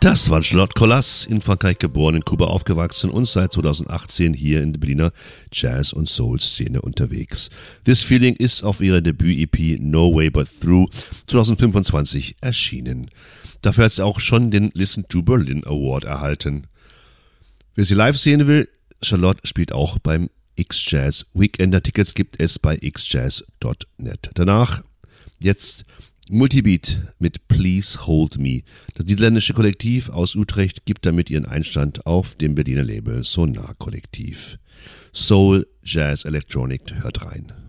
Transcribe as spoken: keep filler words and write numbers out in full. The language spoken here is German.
Das war Charlotte Collas, in Frankreich geboren, in Kuba aufgewachsen und seit zweitausendachtzehn hier in der Berliner Jazz- und Soul-Szene unterwegs. This Feeling ist auf ihrer Debüt-E P No Way But Through zweitausendfünfundzwanzig erschienen. Dafür hat sie auch schon den Listen to Berlin Award erhalten. Wer sie live sehen will, Charlotte spielt auch beim X-Jazz Weekender. Tickets gibt es bei x jazz punkt net. Danach jetzt Multibeat mit Please Hold Me. Das niederländische Kollektiv aus Utrecht gibt damit ihren Einstand auf dem Berliner Label Sonar Kollektiv. Soul, Jazz, Electronic, hört rein.